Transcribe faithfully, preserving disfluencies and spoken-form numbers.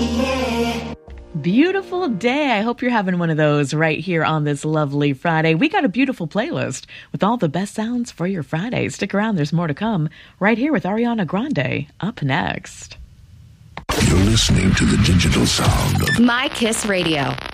Yeah. Beautiful day. I hope you're having one of those right here on this lovely Friday. We got a beautiful playlist with all the best sounds for your Friday. Stick around. There's more to come right here with Ariana Grande up next. You're listening to the digital sound of My Kiss Radio.